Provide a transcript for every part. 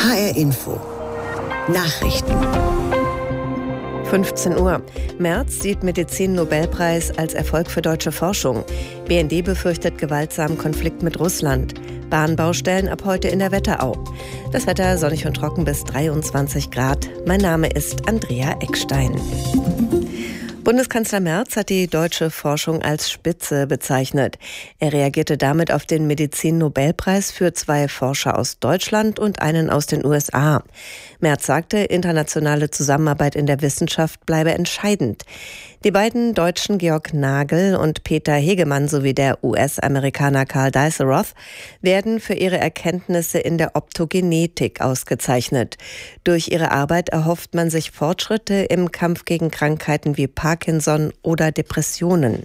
HR Info. Nachrichten. 15 Uhr. Merz sieht Medizin-Nobelpreis als Erfolg für deutsche Forschung. BND befürchtet gewaltsamen Konflikt mit Russland. Bahnbaustellen ab heute in der Wetterau. Das Wetter sonnig und trocken bis 23 Grad. Mein Name ist Andrea Eckstein. Bundeskanzler Merz hat die deutsche Forschung als Spitze bezeichnet. Er reagierte damit auf den Medizin-Nobelpreis für 2 Forscher aus Deutschland und einen aus den USA. Merz sagte, internationale Zusammenarbeit in der Wissenschaft bleibe entscheidend. Die beiden Deutschen Georg Nagel und Peter Hegemann sowie der US-Amerikaner Karl Deisseroth werden für ihre Erkenntnisse in der Optogenetik ausgezeichnet. Durch ihre Arbeit erhofft man sich Fortschritte im Kampf gegen Krankheiten wie Parkinson oder Depressionen.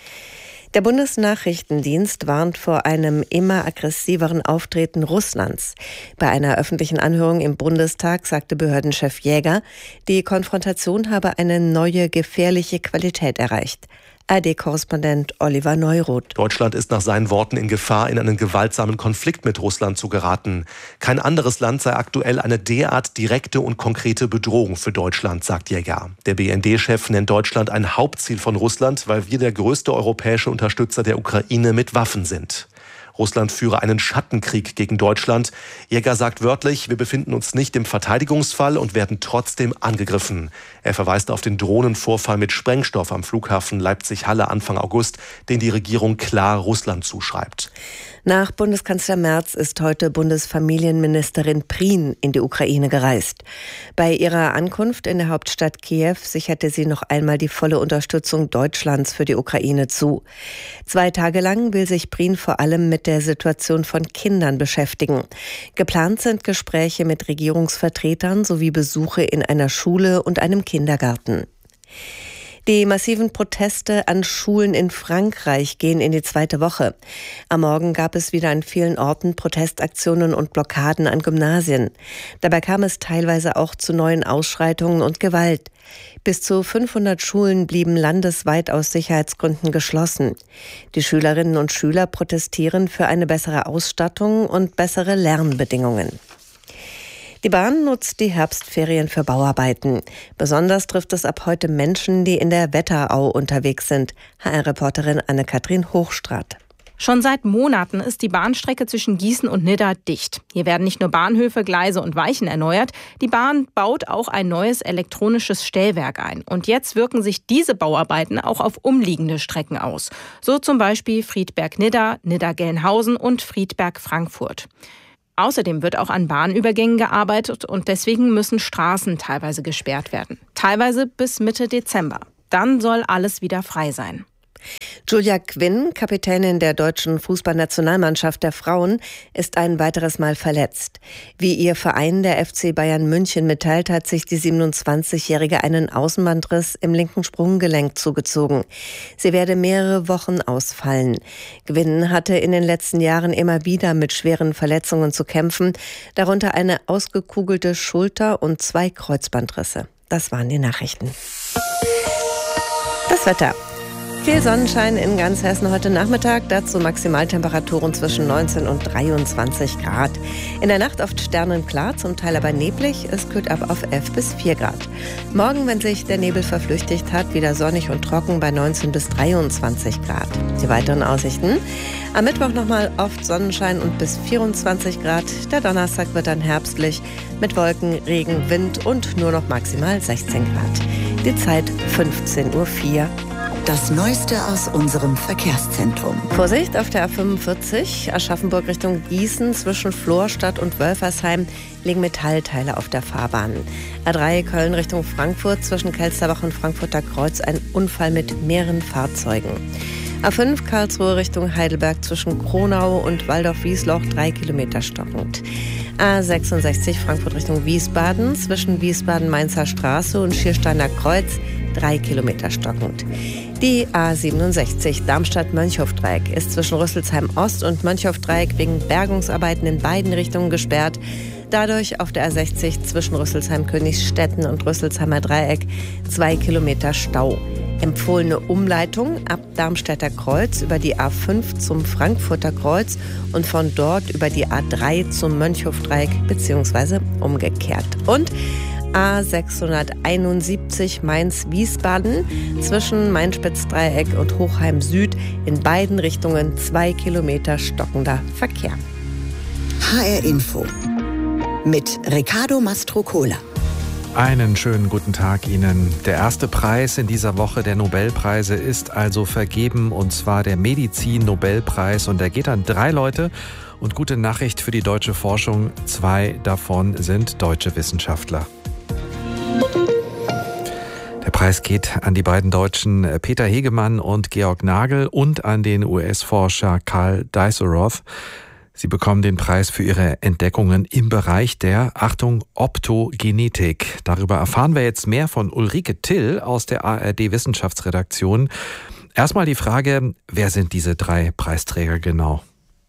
Der Bundesnachrichtendienst warnt vor einem immer aggressiveren Auftreten Russlands. Bei einer öffentlichen Anhörung im Bundestag sagte Behördenchef Jäger, die Konfrontation habe eine neue, gefährliche Qualität erreicht. ARD-Korrespondent Oliver Neuroth. Deutschland ist nach seinen Worten in Gefahr, in einen gewaltsamen Konflikt mit Russland zu geraten. Kein anderes Land sei aktuell eine derart direkte und konkrete Bedrohung für Deutschland, sagt Jäger. Der BND-Chef nennt Deutschland ein Hauptziel von Russland, weil wir der größte europäische Unterstützer der Ukraine mit Waffen sind. Russland führe einen Schattenkrieg gegen Deutschland. Jäger sagt wörtlich, wir befinden uns nicht im Verteidigungsfall und werden trotzdem angegriffen. Er verweist auf den Drohnenvorfall mit Sprengstoff am Flughafen Leipzig-Halle Anfang August, den die Regierung klar Russland zuschreibt. Nach Bundeskanzler Merz ist heute Bundesfamilienministerin Prien in die Ukraine gereist. Bei ihrer Ankunft in der Hauptstadt Kiew sicherte sie noch einmal die volle Unterstützung Deutschlands für die Ukraine zu. 2 Tage lang will sich Prien vor allem mit der Situation von Kindern beschäftigen. Geplant sind Gespräche mit Regierungsvertretern sowie Besuche in einer Schule und einem Kindergarten. Die massiven Proteste an Schulen in Frankreich gehen in die 2. Woche. Am Morgen gab es wieder an vielen Orten Protestaktionen und Blockaden an Gymnasien. Dabei kam es teilweise auch zu neuen Ausschreitungen und Gewalt. Bis zu 500 Schulen blieben landesweit aus Sicherheitsgründen geschlossen. Die Schülerinnen und Schüler protestieren für eine bessere Ausstattung und bessere Lernbedingungen. Die Bahn nutzt die Herbstferien für Bauarbeiten. Besonders trifft es ab heute Menschen, die in der Wetterau unterwegs sind. HR-Reporterin Anne-Kathrin Hochstraat. Schon seit Monaten ist die Bahnstrecke zwischen Gießen und Nidda dicht. Hier werden nicht nur Bahnhöfe, Gleise und Weichen erneuert, die Bahn baut auch ein neues elektronisches Stellwerk ein. Und jetzt wirken sich diese Bauarbeiten auch auf umliegende Strecken aus. So zum Beispiel Friedberg-Nidda, Nidda-Gelnhausen und Friedberg-Frankfurt. Außerdem wird auch an Bahnübergängen gearbeitet und deswegen müssen Straßen teilweise gesperrt werden. Teilweise bis Mitte Dezember. Dann soll alles wieder frei sein. Julia Quinn, Kapitänin der deutschen Fußballnationalmannschaft der Frauen, ist ein weiteres Mal verletzt. Wie ihr Verein, der FC Bayern München, mitteilt, hat sich die 27-Jährige einen Außenbandriss im linken Sprunggelenk zugezogen. Sie werde mehrere Wochen ausfallen. Quinn hatte in den letzten Jahren immer wieder mit schweren Verletzungen zu kämpfen, darunter eine ausgekugelte Schulter und 2 Kreuzbandrisse. Das waren die Nachrichten. Das Wetter. Viel Sonnenschein in ganz Hessen heute Nachmittag, dazu Maximaltemperaturen zwischen 19 und 23 Grad. In der Nacht oft sternenklar, zum Teil aber neblig, es kühlt ab auf 11 bis 4 Grad. Morgen, wenn sich der Nebel verflüchtigt hat, wieder sonnig und trocken bei 19 bis 23 Grad. Die weiteren Aussichten: am Mittwoch nochmal oft Sonnenschein und bis 24 Grad. Der Donnerstag wird dann herbstlich mit Wolken, Regen, Wind und nur noch maximal 16 Grad. Die Zeit 15:04 Uhr. Das Neueste aus unserem Verkehrszentrum. Vorsicht auf der A45, Aschaffenburg Richtung Gießen, zwischen Florstadt und Wölfersheim liegen Metallteile auf der Fahrbahn. A3 Köln Richtung Frankfurt, zwischen Kelsterbach und Frankfurter Kreuz ein Unfall mit mehreren Fahrzeugen. A5 Karlsruhe Richtung Heidelberg, zwischen Kronau und Waldorf-Wiesloch 3 Kilometer stockend. A66 Frankfurt Richtung Wiesbaden, zwischen Wiesbaden-Mainzer Straße und Schiersteiner Kreuz 3 Kilometer stockend. Die A67 Darmstadt-Mönchhof-Dreieck ist zwischen Rüsselsheim Ost und Mönchhof-Dreieck wegen Bergungsarbeiten in beiden Richtungen gesperrt. Dadurch auf der A60 zwischen Rüsselsheim-Königsstetten und Rüsselsheimer Dreieck 2 Kilometer Stau. Empfohlene Umleitung ab Darmstädter Kreuz über die A5 zum Frankfurter Kreuz und von dort über die A3 zum Mönchhofdreieck bzw. umgekehrt. Und A671 Mainz-Wiesbaden zwischen Main-Spitz-Dreieck und Hochheim Süd in beiden Richtungen 2 Kilometer stockender Verkehr. HR Info mit Riccardo Mastrocola. Einen schönen guten Tag Ihnen. Der erste Preis in dieser Woche der Nobelpreise ist also vergeben, und zwar der Medizin-Nobelpreis. Und der geht an 3 Leute. Und gute Nachricht für die deutsche Forschung, 2 davon sind deutsche Wissenschaftler. Der Preis geht an die beiden Deutschen Peter Hegemann und Georg Nagel und an den US-Forscher Karl Dijsselroth. Sie bekommen den Preis für ihre Entdeckungen im Bereich der, Achtung, Optogenetik. Darüber erfahren wir jetzt mehr von Ulrike Till aus der ARD-Wissenschaftsredaktion. Erstmal die Frage, wer sind diese 3 Preisträger genau?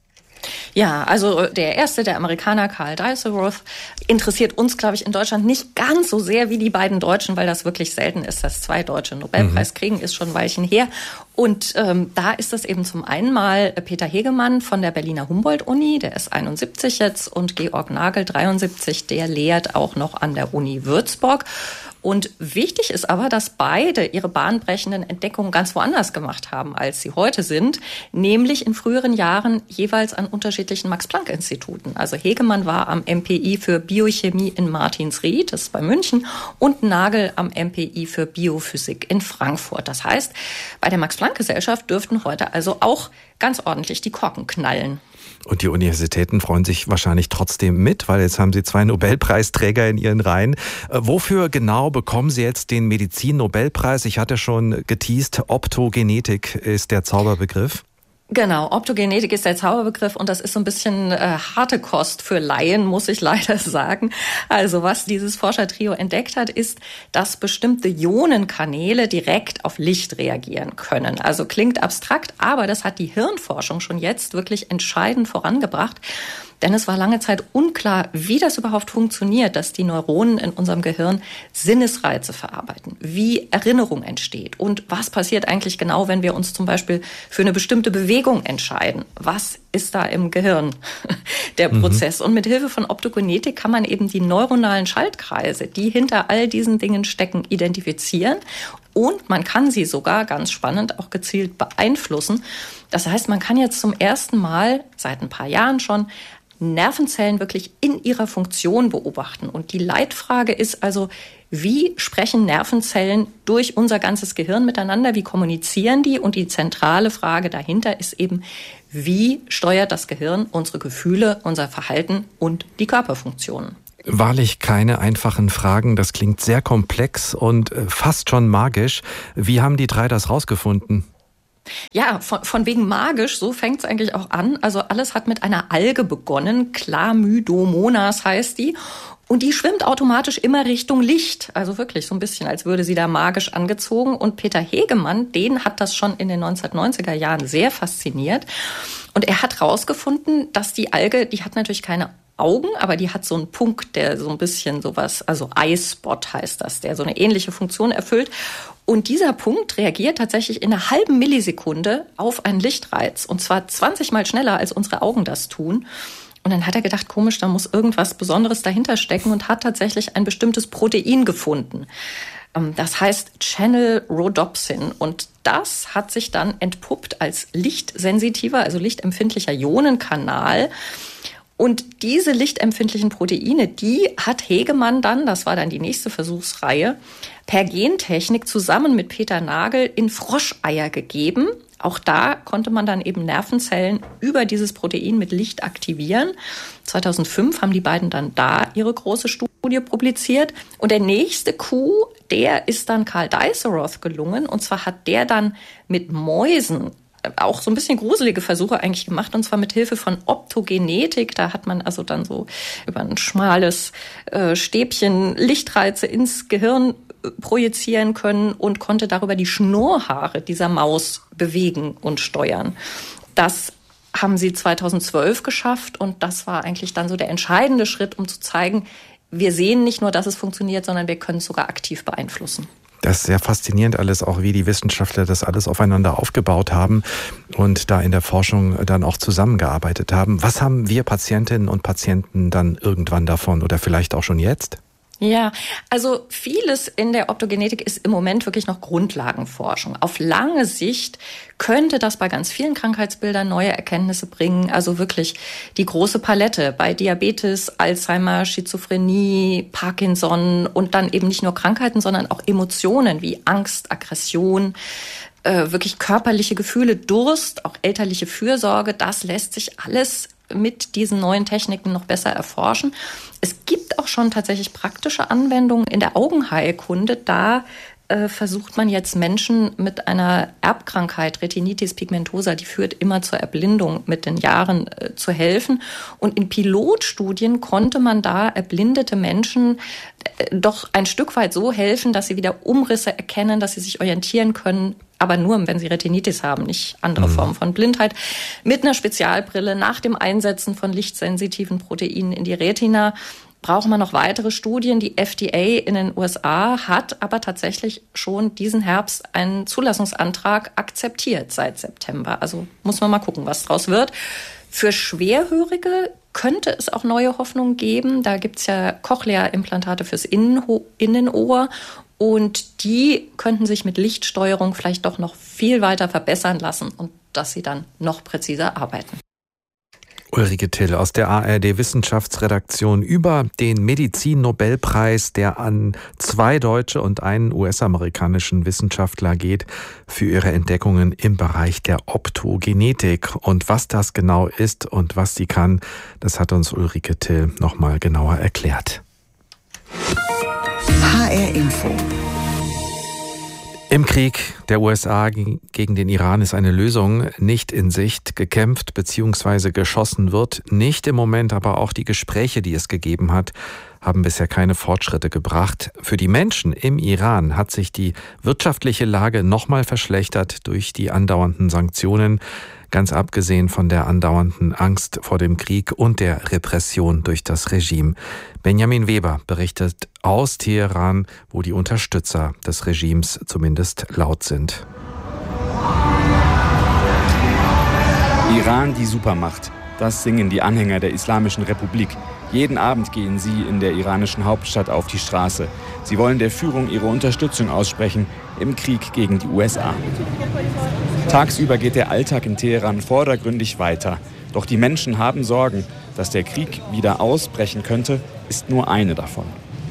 Ja, also der erste, der Amerikaner Karl Dijsselroth, interessiert uns, glaube ich, in Deutschland nicht ganz so sehr wie die beiden Deutschen, weil das wirklich selten ist, dass 2 Deutsche einen Nobelpreis kriegen, ist schon ein Weilchen her. Und da ist es eben zum einen mal Peter Hegemann von der Berliner Humboldt-Uni, der ist 71 jetzt, und Georg Nagel, 73, der lehrt auch noch an der Uni Würzburg. Und wichtig ist aber, dass beide ihre bahnbrechenden Entdeckungen ganz woanders gemacht haben, als sie heute sind, nämlich in früheren Jahren jeweils an unterschiedlichen Max-Planck-Instituten. Also Hegemann war am MPI für Biochemie in Martinsried, das ist bei München, und Nagel am MPI für Biophysik in Frankfurt. Das heißt, bei der Max-Planck-Gesellschaft dürften heute also auch ganz ordentlich die Korken knallen. Und die Universitäten freuen sich wahrscheinlich trotzdem mit, weil jetzt haben sie 2 Nobelpreisträger in ihren Reihen. Wofür genau bekommen sie jetzt den Medizin-Nobelpreis? Ich hatte schon geteast, Optogenetik ist der Zauberbegriff. Genau, Optogenetik ist der Zauberbegriff, und das ist so ein bisschen harte Kost für Laien, muss ich leider sagen. Also was dieses Forschertrio entdeckt hat, ist, dass bestimmte Ionenkanäle direkt auf Licht reagieren können. Also klingt abstrakt, aber das hat die Hirnforschung schon jetzt wirklich entscheidend vorangebracht. Denn es war lange Zeit unklar, wie das überhaupt funktioniert, dass die Neuronen in unserem Gehirn Sinnesreize verarbeiten, wie Erinnerung entsteht und was passiert eigentlich genau, wenn wir uns zum Beispiel für eine bestimmte Bewegung entscheiden. Was ist da im Gehirn der Prozess? Und mit Hilfe von Optogenetik kann man eben die neuronalen Schaltkreise, die hinter all diesen Dingen stecken, identifizieren. Und man kann sie sogar, ganz spannend, auch gezielt beeinflussen. Das heißt, man kann jetzt zum ersten Mal, seit ein paar Jahren schon, Nervenzellen wirklich in ihrer Funktion beobachten. Und die Leitfrage ist also, wie sprechen Nervenzellen durch unser ganzes Gehirn miteinander? Wie kommunizieren die? Und die zentrale Frage dahinter ist eben, wie steuert das Gehirn unsere Gefühle, unser Verhalten und die Körperfunktionen? Wahrlich keine einfachen Fragen. Das klingt sehr komplex und fast schon magisch. Wie haben die 3 das rausgefunden? Ja, von wegen magisch, so fängt es eigentlich auch an. Also alles hat mit einer Alge begonnen, Chlamydomonas heißt die. Und die schwimmt automatisch immer Richtung Licht. Also wirklich so ein bisschen, als würde sie da magisch angezogen. Und Peter Hegemann, den hat das schon in den 1990er Jahren sehr fasziniert. Und er hat rausgefunden, dass die Alge, die hat natürlich keine Augen, aber die hat so einen Punkt, der so ein bisschen sowas, also Eye-Spot heißt das, der so eine ähnliche Funktion erfüllt. Und dieser Punkt reagiert tatsächlich in einer halben Millisekunde auf einen Lichtreiz. Und zwar 20 Mal schneller, als unsere Augen das tun. Und dann hat er gedacht, komisch, da muss irgendwas Besonderes dahinter stecken, und hat tatsächlich ein bestimmtes Protein gefunden. Das heißt Channel-Rhodopsin. Und das hat sich dann entpuppt als lichtsensitiver, also lichtempfindlicher Ionenkanal. Und diese lichtempfindlichen Proteine, die hat Hegemann dann, das war dann die nächste Versuchsreihe, per Gentechnik zusammen mit Peter Nagel in Froscheier gegeben. Auch da konnte man dann eben Nervenzellen über dieses Protein mit Licht aktivieren. 2005 haben die beiden dann da ihre große Studie publiziert. Und der nächste Coup, der ist dann Karl Dijsselroth gelungen. Und zwar hat der dann mit Mäusen auch so ein bisschen gruselige Versuche eigentlich gemacht, und zwar mit Hilfe von Optogenetik. Da hat man also dann so über ein schmales Stäbchen Lichtreize ins Gehirn projizieren können und konnte darüber die Schnurrhaare dieser Maus bewegen und steuern. Das haben sie 2012 geschafft, und das war eigentlich dann so der entscheidende Schritt, um zu zeigen, wir sehen nicht nur, dass es funktioniert, sondern wir können es sogar aktiv beeinflussen. Das ist sehr faszinierend alles, auch wie die Wissenschaftler das alles aufeinander aufgebaut haben und da in der Forschung dann auch zusammengearbeitet haben. Was haben wir Patientinnen und Patienten dann irgendwann davon oder vielleicht auch schon jetzt? Ja, also vieles in der Optogenetik ist im Moment wirklich noch Grundlagenforschung. Auf lange Sicht könnte das bei ganz vielen Krankheitsbildern neue Erkenntnisse bringen. Also wirklich die große Palette bei Diabetes, Alzheimer, Schizophrenie, Parkinson und dann eben nicht nur Krankheiten, sondern auch Emotionen wie Angst, Aggression, wirklich körperliche Gefühle, Durst, auch elterliche Fürsorge. Das lässt sich alles mit diesen neuen Techniken noch besser erforschen. Es gibt auch schon tatsächlich praktische Anwendungen in der Augenheilkunde. Da versucht man jetzt Menschen mit einer Erbkrankheit, Retinitis pigmentosa, die führt immer zur Erblindung mit den Jahren, zu helfen. Und in Pilotstudien konnte man da erblindete Menschen doch ein Stück weit so helfen, dass sie wieder Umrisse erkennen, dass sie sich orientieren können, aber nur, wenn sie Retinitis haben, nicht andere Formen von Blindheit, mit einer Spezialbrille nach dem Einsetzen von lichtsensitiven Proteinen in die Retina. Braucht man noch weitere Studien. Die FDA in den USA hat aber tatsächlich schon diesen Herbst einen Zulassungsantrag akzeptiert seit September. Also muss man mal gucken, was draus wird. Für Schwerhörige könnte es auch neue Hoffnungen geben. Da gibt's ja Cochlea-Implantate fürs Innenohr. Und die könnten sich mit Lichtsteuerung vielleicht doch noch viel weiter verbessern lassen und dass sie dann noch präziser arbeiten. Ulrike Till aus der ARD-Wissenschaftsredaktion über den Medizin-Nobelpreis, der an 2 deutsche und einen US-amerikanischen Wissenschaftler geht für ihre Entdeckungen im Bereich der Optogenetik. Und was das genau ist und was sie kann, das hat uns Ulrike Till nochmal genauer erklärt. HR Info. Im Krieg der USA gegen den Iran ist eine Lösung nicht in Sicht. Gekämpft bzw. geschossen wird nicht im Moment, aber auch die Gespräche, die es gegeben hat, haben bisher keine Fortschritte gebracht. Für die Menschen im Iran hat sich die wirtschaftliche Lage nochmal verschlechtert durch die andauernden Sanktionen, ganz abgesehen von der andauernden Angst vor dem Krieg und der Repression durch das Regime. Benjamin Weber berichtet aus Teheran, wo die Unterstützer des Regimes zumindest laut sind. Iran, die Supermacht. Das singen die Anhänger der Islamischen Republik. Jeden Abend gehen sie in der iranischen Hauptstadt auf die Straße. Sie wollen der Führung ihre Unterstützung aussprechen im Krieg gegen die USA. Tagsüber geht der Alltag in Teheran vordergründig weiter. Doch die Menschen haben Sorgen. Dass der Krieg wieder ausbrechen könnte, ist nur eine davon.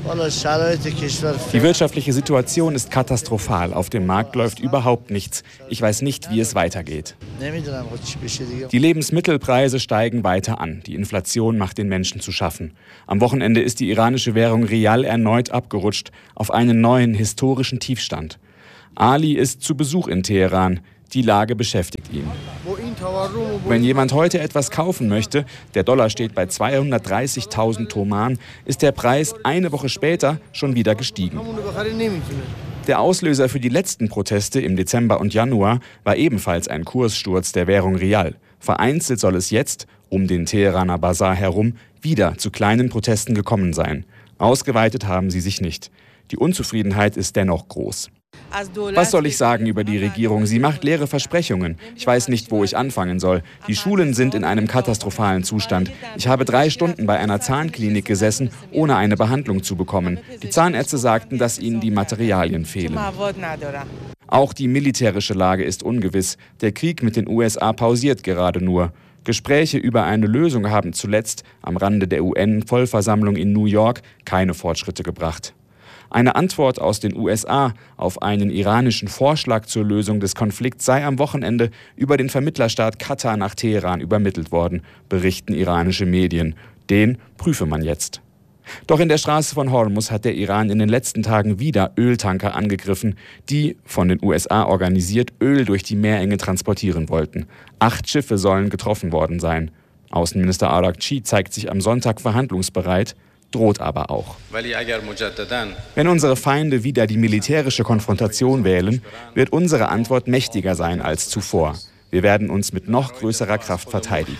Die wirtschaftliche Situation ist katastrophal. Auf dem Markt läuft überhaupt nichts. Ich weiß nicht, wie es weitergeht. Die Lebensmittelpreise steigen weiter an. Die Inflation macht den Menschen zu schaffen. Am Wochenende ist die iranische Währung Rial erneut abgerutscht auf einen neuen historischen Tiefstand. Ali ist zu Besuch in Teheran. Die Lage beschäftigt ihn. Wenn jemand heute etwas kaufen möchte, der Dollar steht bei 230.000 Toman, ist der Preis eine Woche später schon wieder gestiegen. Der Auslöser für die letzten Proteste im Dezember und Januar war ebenfalls ein Kurssturz der Währung Rial. Vereinzelt soll es jetzt, um den Teheraner Bazar herum, wieder zu kleinen Protesten gekommen sein. Ausgeweitet haben sie sich nicht. Die Unzufriedenheit ist dennoch groß. Was soll ich sagen über die Regierung? Sie macht leere Versprechungen. Ich weiß nicht, wo ich anfangen soll. Die Schulen sind in einem katastrophalen Zustand. Ich habe 3 Stunden bei einer Zahnklinik gesessen, ohne eine Behandlung zu bekommen. Die Zahnärzte sagten, dass ihnen die Materialien fehlen. Auch die militärische Lage ist ungewiss. Der Krieg mit den USA pausiert gerade nur. Gespräche über eine Lösung haben zuletzt am Rande der UN-Vollversammlung in New York keine Fortschritte gebracht. Eine Antwort aus den USA auf einen iranischen Vorschlag zur Lösung des Konflikts sei am Wochenende über den Vermittlerstaat Katar nach Teheran übermittelt worden, berichten iranische Medien. Den prüfe man jetzt. Doch in der Straße von Hormuz hat der Iran in den letzten Tagen wieder Öltanker angegriffen, die, von den USA organisiert, Öl durch die Meerenge transportieren wollten. 8 Schiffe sollen getroffen worden sein. Außenminister Araghchi zeigt sich am Sonntag verhandlungsbereit, droht aber auch. Wenn unsere Feinde wieder die militärische Konfrontation wählen, wird unsere Antwort mächtiger sein als zuvor. Wir werden uns mit noch größerer Kraft verteidigen.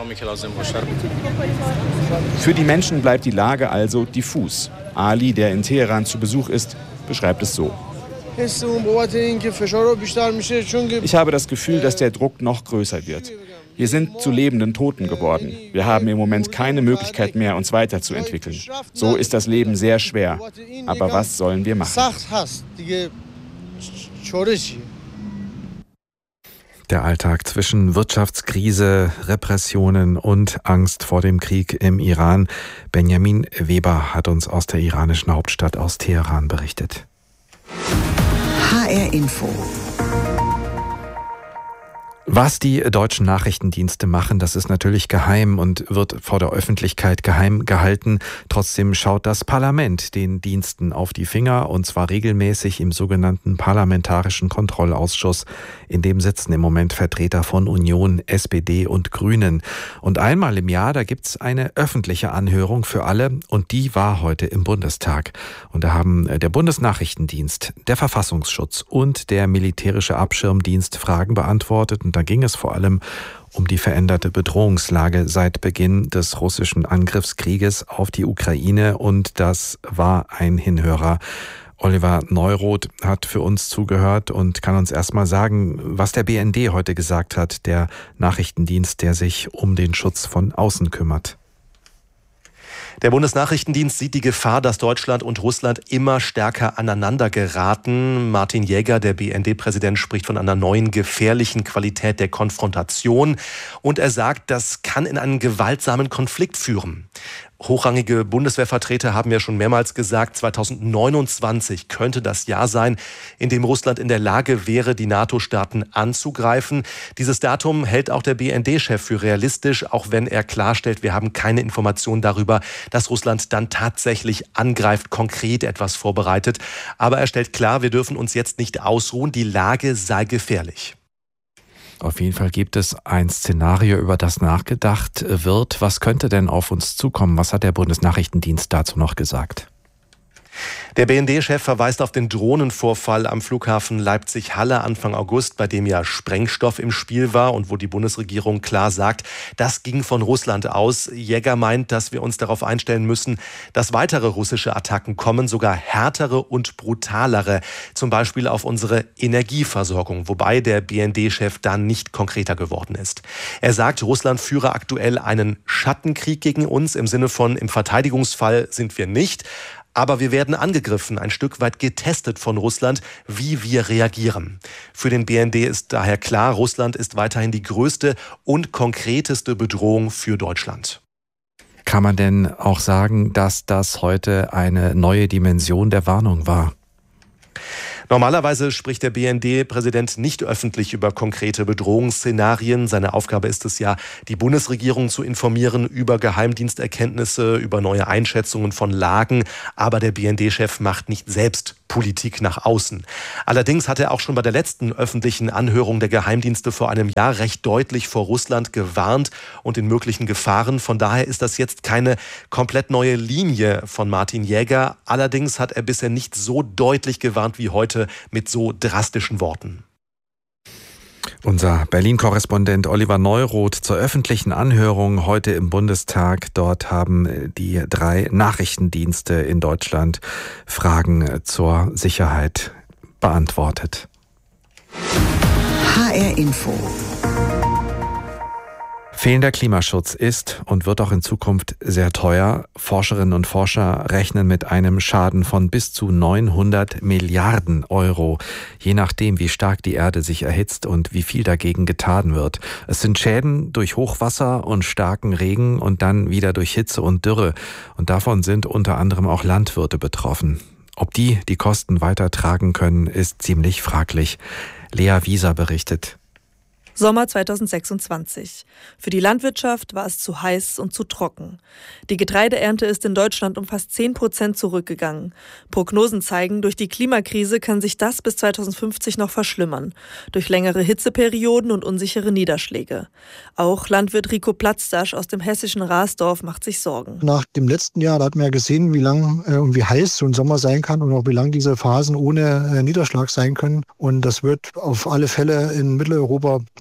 Für die Menschen bleibt die Lage also diffus. Ali, der in Teheran zu Besuch ist, beschreibt es so. Ich habe das Gefühl, dass der Druck noch größer wird. Wir sind zu lebenden Toten geworden. Wir haben im Moment keine Möglichkeit mehr, uns weiterzuentwickeln. So ist das Leben sehr schwer. Aber was sollen wir machen? Der Alltag zwischen Wirtschaftskrise, Repressionen und Angst vor dem Krieg im Iran. Benjamin Weber hat uns aus der iranischen Hauptstadt aus Teheran berichtet. HR Info. Was die deutschen Nachrichtendienste machen, das ist natürlich geheim und wird vor der Öffentlichkeit geheim gehalten. Trotzdem schaut das Parlament den Diensten auf die Finger, und zwar regelmäßig im sogenannten Parlamentarischen Kontrollausschuss. In dem sitzen im Moment Vertreter von Union, SPD und Grünen. Und einmal im Jahr, da gibt's eine öffentliche Anhörung für alle, und die war heute im Bundestag. Und da haben der Bundesnachrichtendienst, der Verfassungsschutz und der militärische Abschirmdienst Fragen beantwortet. Und da ging es vor allem um die veränderte Bedrohungslage seit Beginn des russischen Angriffskrieges auf die Ukraine, und das war ein Hinhörer. Oliver Neuroth hat für uns zugehört und kann uns erstmal sagen, was der BND heute gesagt hat, der Nachrichtendienst, der sich um den Schutz von außen kümmert. Der Bundesnachrichtendienst sieht die Gefahr, dass Deutschland und Russland immer stärker aneinander geraten. Martin Jäger, der BND-Präsident, spricht von einer neuen gefährlichen Qualität der Konfrontation. Und er sagt, das kann in einen gewaltsamen Konflikt führen. Hochrangige Bundeswehrvertreter haben ja schon mehrmals gesagt, 2029 könnte das Jahr sein, in dem Russland in der Lage wäre, die NATO-Staaten anzugreifen. Dieses Datum hält auch der BND-Chef für realistisch, auch wenn er klarstellt, wir haben keine Informationen darüber, dass Russland dann tatsächlich angreift, konkret etwas vorbereitet. Aber er stellt klar, wir dürfen uns jetzt nicht ausruhen, die Lage sei gefährlich. Auf jeden Fall gibt es ein Szenario, über das nachgedacht wird. Was könnte denn auf uns zukommen? Was hat der Bundesnachrichtendienst dazu noch gesagt? Der BND-Chef verweist auf den Drohnenvorfall am Flughafen Leipzig-Halle Anfang August, bei dem ja Sprengstoff im Spiel war und wo die Bundesregierung klar sagt, das ging von Russland aus. Jäger meint, dass wir uns darauf einstellen müssen, dass weitere russische Attacken kommen, sogar härtere und brutalere, zum Beispiel auf unsere Energieversorgung, wobei der BND-Chef da nicht konkreter geworden ist. Er sagt, Russland führe aktuell einen Schattenkrieg gegen uns, im Sinne von, im Verteidigungsfall sind wir nicht. Aber wir werden angegriffen, ein Stück weit getestet von Russland, wie wir reagieren. Für den BND ist daher klar, Russland ist weiterhin die größte und konkreteste Bedrohung für Deutschland. Kann man denn auch sagen, dass das heute eine neue Dimension der Warnung war? Normalerweise spricht der BND-Präsident nicht öffentlich über konkrete Bedrohungsszenarien. Seine Aufgabe ist es ja, die Bundesregierung zu informieren über Geheimdiensterkenntnisse, über neue Einschätzungen von Lagen. Aber der BND-Chef macht nicht selbst Politik nach außen. Allerdings hat er auch schon bei der letzten öffentlichen Anhörung der Geheimdienste vor einem Jahr recht deutlich vor Russland gewarnt und den möglichen Gefahren. Von daher ist das jetzt keine komplett neue Linie von Martin Jäger. Allerdings hat er bisher nicht so deutlich gewarnt wie heute mit so drastischen Worten. Unser Berlin-Korrespondent Oliver Neuroth zur öffentlichen Anhörung heute im Bundestag. Dort haben die 3 Nachrichtendienste in Deutschland Fragen zur Sicherheit beantwortet. HR Info. Fehlender Klimaschutz ist und wird auch in Zukunft sehr teuer. Forscherinnen und Forscher rechnen mit einem Schaden von bis zu 900 Milliarden Euro, je nachdem, wie stark die Erde sich erhitzt und wie viel dagegen getan wird. Es sind Schäden durch Hochwasser und starken Regen und dann wieder durch Hitze und Dürre. Und davon sind unter anderem auch Landwirte betroffen. Ob die Kosten weitertragen können, ist ziemlich fraglich. Lea Wieser berichtet. Sommer 2026. Für die Landwirtschaft war es zu heiß und zu trocken. Die Getreideernte ist in Deutschland um fast 10% zurückgegangen. Prognosen zeigen, durch die Klimakrise kann sich das bis 2050 noch verschlimmern. Durch längere Hitzeperioden und unsichere Niederschläge. Auch Landwirt Rico Platzdasch aus dem hessischen Rasdorf macht sich Sorgen. Nach dem letzten Jahr, da hat man ja gesehen, wie lang und wie heiß so ein Sommer sein kann und auch wie lang diese Phasen ohne Niederschlag sein können. Und das wird auf alle Fälle in Mitteleuropa zu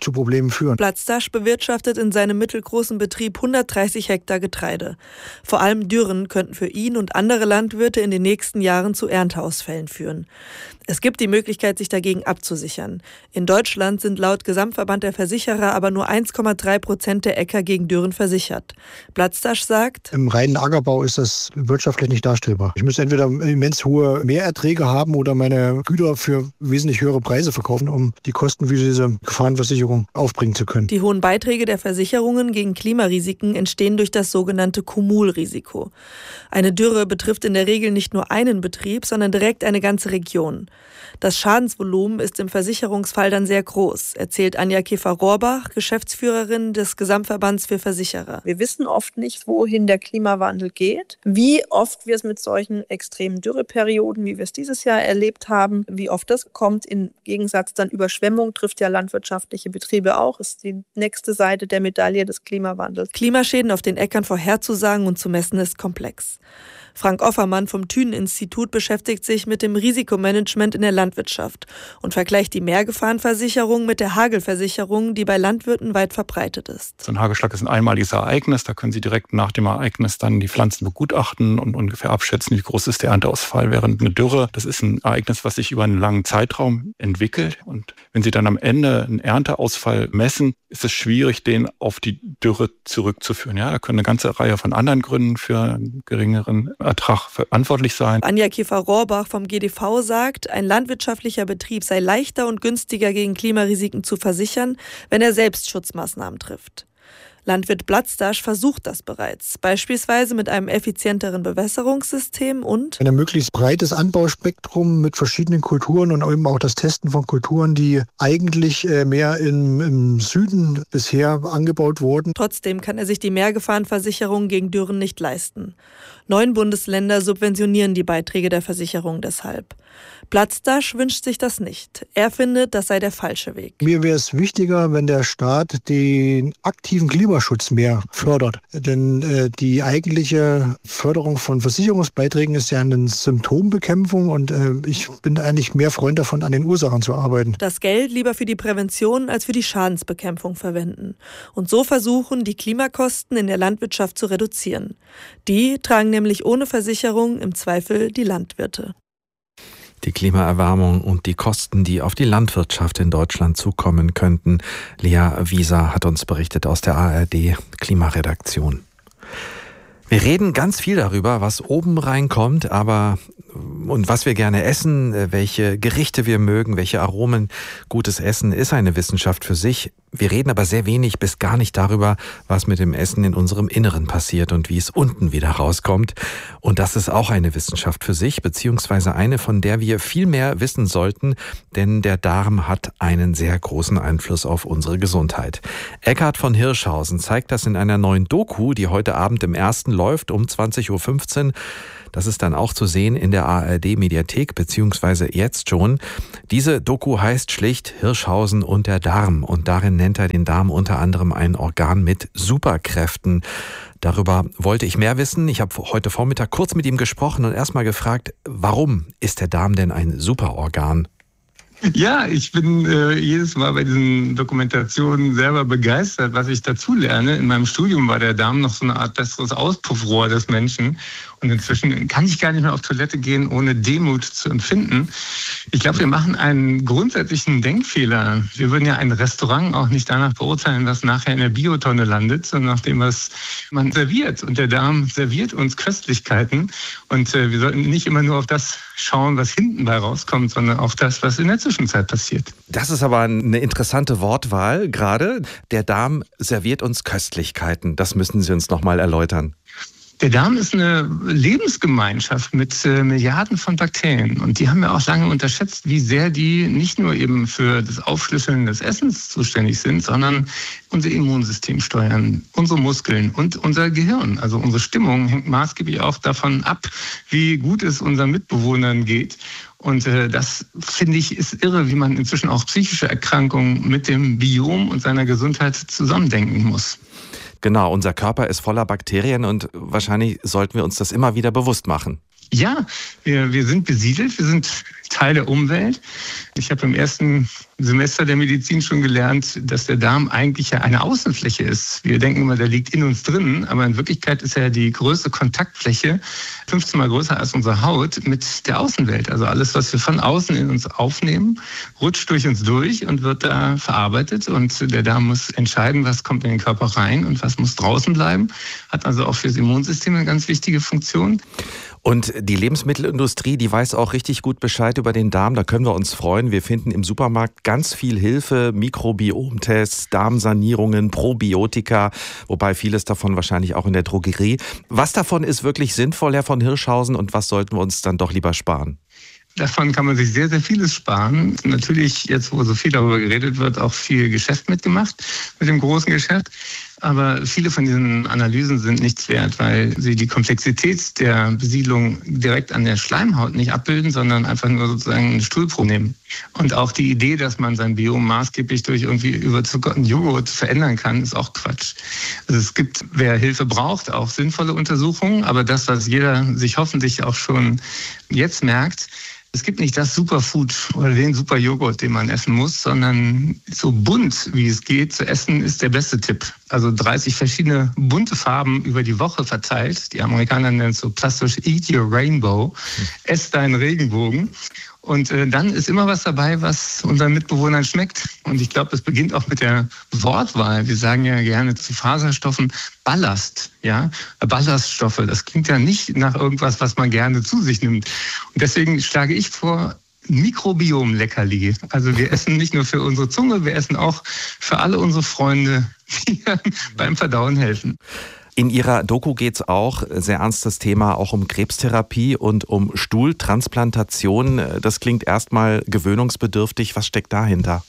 zu Problemen führen. Platzdasch bewirtschaftet in seinem mittelgroßen Betrieb 130 Hektar Getreide. Vor allem Dürren könnten für ihn und andere Landwirte in den nächsten Jahren zu Ernteausfällen führen. Es gibt die Möglichkeit, sich dagegen abzusichern. In Deutschland sind laut Gesamtverband der Versicherer aber nur 1,3% der Äcker gegen Dürren versichert. Platzdasch sagt: Im reinen Ackerbau ist das wirtschaftlich nicht darstellbar. Ich muss entweder immens hohe Mehrerträge haben oder meine Güter für wesentlich höhere Preise verkaufen, um die Kosten für diese Gefahrenversicherung aufbringen zu können. Die hohen Beiträge der Versicherungen gegen Klimarisiken entstehen durch das sogenannte Kumulrisiko. Eine Dürre betrifft in der Regel nicht nur einen Betrieb, sondern direkt eine ganze Region. Das Schadensvolumen ist im Versicherungsfall dann sehr groß, erzählt Anja Käfer-Rohrbach, Geschäftsführerin des Gesamtverbands für Versicherer. Wir wissen oft nicht, wohin der Klimawandel geht, wie oft wir es mit solchen extremen Dürreperioden, wie wir es dieses Jahr erlebt haben, wie oft das kommt. Im Gegensatz dann Überschwemmung trifft ja landwirtschaftliche Betriebe auch, ist die nächste Seite der Medaille des Klimawandels. Klimaschäden auf den Äckern vorherzusagen und zu messen ist komplex. Frank Offermann vom Thünen-Institut beschäftigt sich mit dem Risikomanagement in der Landwirtschaft und vergleicht die Mehrgefahrenversicherung mit der Hagelversicherung, die bei Landwirten weit verbreitet ist. So ein Hagelschlag ist ein einmaliges Ereignis. Da können Sie direkt nach dem Ereignis dann die Pflanzen begutachten und ungefähr abschätzen, wie groß ist der Ernteausfall. Während eine Dürre, das ist ein Ereignis, was sich über einen langen Zeitraum entwickelt. Und wenn Sie dann am Ende einen Ernteausfall messen, ist es schwierig, den auf die Dürre zurückzuführen. Ja, da können eine ganze Reihe von anderen Gründen für einen geringeren Ertrag verantwortlich sein. Anja Käfer-Rohrbach vom GDV sagt, ein landwirtschaftlicher Betrieb sei leichter und günstiger gegen Klimarisiken zu versichern, wenn er selbst Schutzmaßnahmen trifft. Landwirt Platzdasch versucht das bereits, beispielsweise mit einem effizienteren Bewässerungssystem und ein möglichst breites Anbauspektrum mit verschiedenen Kulturen und eben auch das Testen von Kulturen, die eigentlich mehr im Süden bisher angebaut wurden. Trotzdem kann er sich die Mehrgefahrenversicherung gegen Dürren nicht leisten. 9 Bundesländer subventionieren die Beiträge der Versicherung deshalb. Platzdasch wünscht sich das nicht. Er findet, das sei der falsche Weg. Mir wäre es wichtiger, wenn der Staat den aktiven Klimaschutz mehr fördert. Denn die eigentliche Förderung von Versicherungsbeiträgen ist ja eine Symptombekämpfung und ich bin eigentlich mehr Freund davon, an den Ursachen zu arbeiten. Das Geld lieber für die Prävention als für die Schadensbekämpfung verwenden. Und so versuchen, die Klimakosten in der Landwirtschaft zu reduzieren. Die tragen nämlich ohne Versicherung im Zweifel die Landwirte. Die Klimaerwärmung und die Kosten, die auf die Landwirtschaft in Deutschland zukommen könnten. Lea Wieser hat uns berichtet aus der ARD Klimaredaktion. Wir reden ganz viel darüber, was oben reinkommt, und was wir gerne essen, welche Gerichte wir mögen, welche Aromen. Gutes Essen ist eine Wissenschaft für sich. Wir reden aber sehr wenig bis gar nicht darüber, was mit dem Essen in unserem Inneren passiert und wie es unten wieder rauskommt. Und das ist auch eine Wissenschaft für sich, beziehungsweise eine, von der wir viel mehr wissen sollten, denn der Darm hat einen sehr großen Einfluss auf unsere Gesundheit. Eckhard von Hirschhausen zeigt das in einer neuen Doku, die heute Abend im Ersten läuft um 20.15 Uhr. Das ist dann auch zu sehen in der ARD-Mediathek, beziehungsweise jetzt schon. Diese Doku heißt schlicht Hirschhausen und der Darm. Und darin nennt er den Darm unter anderem ein Organ mit Superkräften. Darüber wollte ich mehr wissen. Ich habe heute Vormittag kurz mit ihm gesprochen und erstmal gefragt, warum ist der Darm denn ein Superorgan? Ja, ich bin jedes Mal bei diesen Dokumentationen selber begeistert, was ich dazu lerne. In meinem Studium war der Darm noch so eine Art besseres Auspuffrohr des Menschen. Und inzwischen kann ich gar nicht mehr auf Toilette gehen, ohne Demut zu empfinden. Ich glaube, wir machen einen grundsätzlichen Denkfehler. Wir würden ja ein Restaurant auch nicht danach beurteilen, was nachher in der Biotonne landet, sondern nach dem, was man serviert. Und der Darm serviert uns Köstlichkeiten. Und wir sollten nicht immer nur auf das schauen, was hinten bei rauskommt, sondern auf das, was in der Zwischenzeit passiert. Das ist aber eine interessante Wortwahl gerade. Der Darm serviert uns Köstlichkeiten. Das müssen Sie uns noch mal erläutern. Der Darm ist eine Lebensgemeinschaft mit Milliarden von Bakterien. Und die haben wir auch lange unterschätzt, wie sehr die nicht nur eben für das Aufschlüsseln des Essens zuständig sind, sondern unser Immunsystem steuern, unsere Muskeln und unser Gehirn. Also unsere Stimmung hängt maßgeblich auch davon ab, wie gut es unseren Mitbewohnern geht. Und das, finde ich, ist irre, wie man inzwischen auch psychische Erkrankungen mit dem Biom und seiner Gesundheit zusammendenken muss. Genau, unser Körper ist voller Bakterien und wahrscheinlich sollten wir uns das immer wieder bewusst machen. Ja, wir sind besiedelt, wir sind Teil der Umwelt. Ich habe im ersten Semester der Medizin schon gelernt, dass der Darm eigentlich ja eine Außenfläche ist. Wir denken immer, der liegt in uns drin, aber in Wirklichkeit ist er die größte Kontaktfläche, 15 Mal größer als unsere Haut, mit der Außenwelt. Also alles, was wir von außen in uns aufnehmen, rutscht durch uns durch und wird da verarbeitet. Und der Darm muss entscheiden, was kommt in den Körper rein und was muss draußen bleiben. Hat also auch fürs Immunsystem eine ganz wichtige Funktion. Und die Lebensmittelindustrie, die weiß auch richtig gut Bescheid über den Darm. Da können wir uns freuen. Wir finden im Supermarkt ganz viel Hilfe, Mikrobiomtests, Darmsanierungen, Probiotika, wobei vieles davon wahrscheinlich auch in der Drogerie. Was davon ist wirklich sinnvoll, Herr von Hirschhausen, und was sollten wir uns dann doch lieber sparen? Davon kann man sich sehr, sehr vieles sparen. Natürlich, jetzt wo so viel darüber geredet wird, auch viel Geschäft mitgemacht mit dem großen Geschäft. Aber viele von diesen Analysen sind nichts wert, weil sie die Komplexität der Besiedlung direkt an der Schleimhaut nicht abbilden, sondern einfach nur sozusagen eine Stuhlprobe nehmen. Und auch die Idee, dass man sein Biom maßgeblich durch irgendwie überzuckerten Joghurt verändern kann, ist auch Quatsch. Also es gibt, wer Hilfe braucht, auch sinnvolle Untersuchungen. Aber das, was jeder sich hoffentlich auch schon jetzt merkt, es gibt nicht das Superfood oder den Superjoghurt, den man essen muss, sondern so bunt, wie es geht, zu essen, ist der beste Tipp. Also 30 verschiedene bunte Farben über die Woche verteilt. Die Amerikaner nennen es so plastisch Eat Your Rainbow. Ess deinen Regenbogen. Und dann ist immer was dabei, was unseren Mitbewohnern schmeckt. Und ich glaube, das beginnt auch mit der Wortwahl. Wir sagen ja gerne zu Faserstoffen Ballast, ja, Ballaststoffe. Das klingt ja nicht nach irgendwas, was man gerne zu sich nimmt. Und deswegen schlage ich vor, Mikrobiom-Leckerli. Also wir essen nicht nur für unsere Zunge, wir essen auch für alle unsere Freunde, die beim Verdauen helfen. In Ihrer Doku geht es auch, sehr ernstes Thema, auch um Krebstherapie und um Stuhltransplantation. Das klingt erstmal gewöhnungsbedürftig. Was steckt dahinter?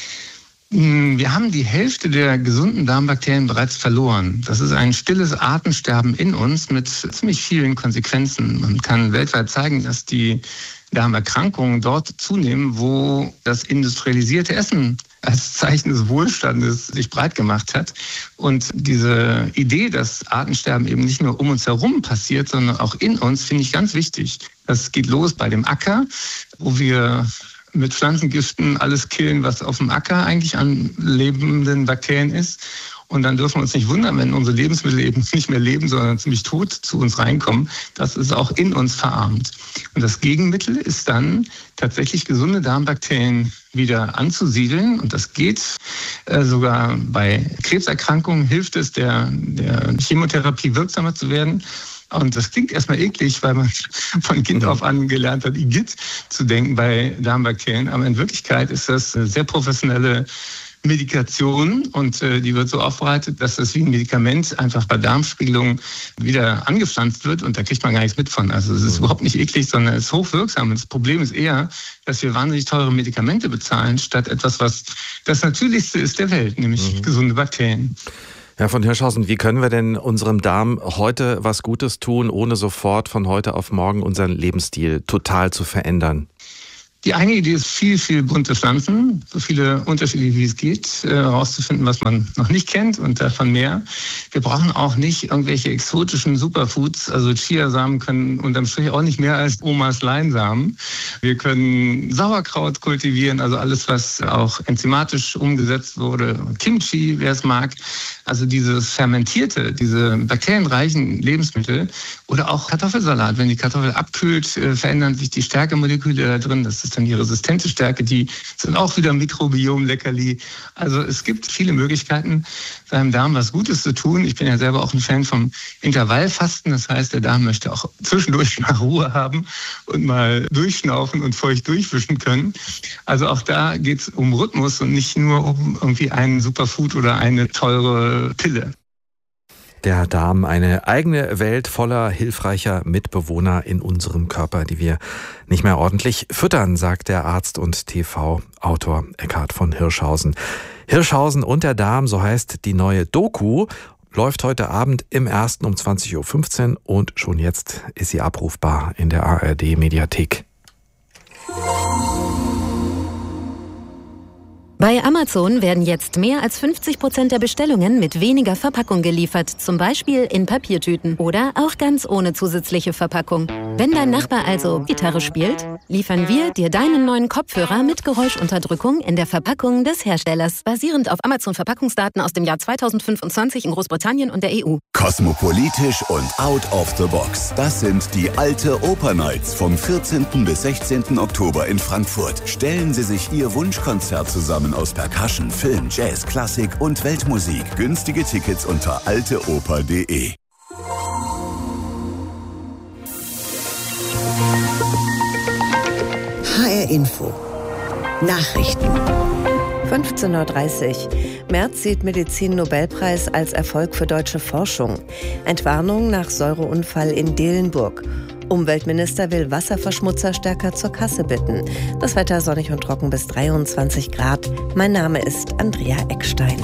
Wir haben die Hälfte der gesunden Darmbakterien bereits verloren. Das ist ein stilles Artensterben in uns mit ziemlich vielen Konsequenzen. Man kann weltweit zeigen, dass die Darmerkrankungen dort zunehmen, wo das industrialisierte Essen als Zeichen des Wohlstandes sich breit gemacht hat. Und diese Idee, dass Artensterben eben nicht nur um uns herum passiert, sondern auch in uns, finde ich ganz wichtig. Das geht los bei dem Acker, wo wir mit Pflanzengiften alles killen, was auf dem Acker eigentlich an lebenden Bakterien ist. Und dann dürfen wir uns nicht wundern, wenn unsere Lebensmittel eben nicht mehr leben, sondern ziemlich tot zu uns reinkommen. Das ist auch in uns verarmt. Und das Gegenmittel ist dann tatsächlich gesunde Darmbakterien wieder anzusiedeln. Und das geht sogar bei Krebserkrankungen, hilft es, der Chemotherapie wirksamer zu werden. Und das klingt erstmal eklig, weil man von Kind auf an gelernt hat, Igitt zu denken bei Darmbakterien. Aber in Wirklichkeit ist das eine sehr professionelle Medikation und die wird so aufbereitet, dass das wie ein Medikament einfach bei Darmspiegelung wieder angepflanzt wird und da kriegt man gar nichts mit von. Also es ist überhaupt nicht eklig, sondern es ist hochwirksam. Und das Problem ist eher, dass wir wahnsinnig teure Medikamente bezahlen, statt etwas, was das Natürlichste ist der Welt, nämlich gesunde Bakterien. Herr von Hirschhausen, wie können wir denn unserem Darm heute was Gutes tun, ohne sofort von heute auf morgen unseren Lebensstil total zu verändern? Die eine Idee ist, viel bunte Pflanzen, so viele unterschiedliche wie es geht, herauszufinden, was man noch nicht kennt und davon mehr. Wir brauchen auch nicht irgendwelche exotischen Superfoods. Also Chiasamen können unterm Strich auch nicht mehr als Omas Leinsamen. Wir können Sauerkraut kultivieren, also alles, was auch enzymatisch umgesetzt wurde. Kimchi, wer es mag. Also dieses fermentierte, diese bakterienreichen Lebensmittel oder auch Kartoffelsalat. Wenn die Kartoffel abkühlt, verändern sich die Stärkemoleküle da drin. Das ist dann die resistente Stärke. Die sind auch wieder Mikrobiom-Leckerli. Also es gibt viele Möglichkeiten, seinem Darm was Gutes zu tun. Ich bin ja selber auch ein Fan vom Intervallfasten. Das heißt, der Darm möchte auch zwischendurch mal Ruhe haben und mal durchschnaufen und feucht durchwischen können. Also auch da geht es um Rhythmus und nicht nur um irgendwie einen Superfood oder eine teure Pille. Der Darm, eine eigene Welt voller hilfreicher Mitbewohner in unserem Körper, die wir nicht mehr ordentlich füttern, sagt der Arzt und TV-Autor Eckhard von Hirschhausen. Hirschhausen und der Darm, so heißt die neue Doku, läuft heute Abend im 1. um 20.15 Uhr und schon jetzt ist sie abrufbar in der ARD-Mediathek. Bei Amazon werden jetzt mehr als 50% der Bestellungen mit weniger Verpackung geliefert, zum Beispiel in Papiertüten oder auch ganz ohne zusätzliche Verpackung. Wenn dein Nachbar also Gitarre spielt, liefern wir dir deinen neuen Kopfhörer mit Geräuschunterdrückung in der Verpackung des Herstellers, basierend auf Amazon-Verpackungsdaten aus dem Jahr 2025 in Großbritannien und der EU. Kosmopolitisch und out of the box. Das sind die Alte Oper Nights vom 14. bis 16. Oktober in Frankfurt. Stellen Sie sich Ihr Wunschkonzert zusammen aus Percussion, Film, Jazz, Klassik und Weltmusik. Günstige Tickets unter alteoper.de. HR Info. Nachrichten. 15:30 Uhr. Merz sieht Medizin-Nobelpreis als Erfolg für deutsche Forschung. Entwarnung nach Säureunfall in Dillenburg. Umweltminister will Wasserverschmutzer stärker zur Kasse bitten. Das Wetter sonnig und trocken bis 23 Grad. Mein Name ist Andrea Eckstein.